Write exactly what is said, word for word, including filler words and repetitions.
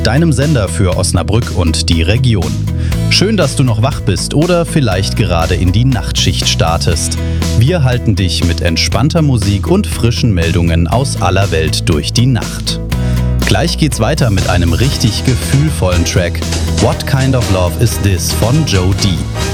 deinem Sender für Osnabrück und die Region. Schön, dass du noch wach bist oder vielleicht gerade in die Nachtschicht startest. Wir halten dich mit entspannter Musik und frischen Meldungen aus aller Welt durch die Nacht. Gleich geht's weiter mit einem richtig gefühlvollen Track. What Kind of Love Is This von Joe D.